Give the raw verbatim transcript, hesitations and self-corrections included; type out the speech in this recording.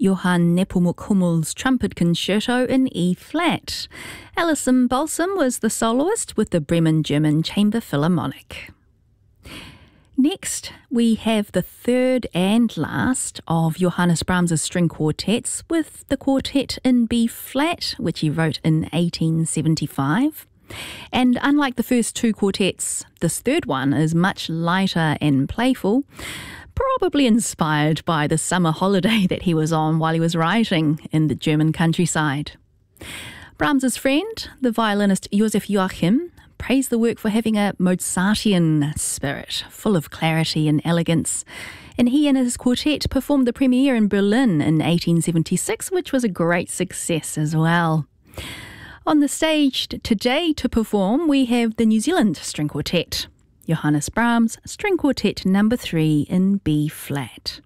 Johann Nepomuk Hummel's Trumpet Concerto in E-flat. Alison Balsam was the soloist with the Bremen German Chamber Philharmonic. Next, we have the third and last of Johannes Brahms' string quartets with the quartet in B-flat, which he wrote in eighteen seventy-five. And unlike the first two quartets, this third one is much lighter and playful, probably inspired by the summer holiday that he was on while he was writing in the German countryside. Brahms' friend, the violinist Josef Joachim, praised the work for having a Mozartian spirit, full of clarity and elegance. And he and his quartet performed the premiere in Berlin in eighteen seventy-six, which was a great success as well. On the stage today to perform, we have the New Zealand String Quartet, Johannes Brahms String Quartet number three in B-flat.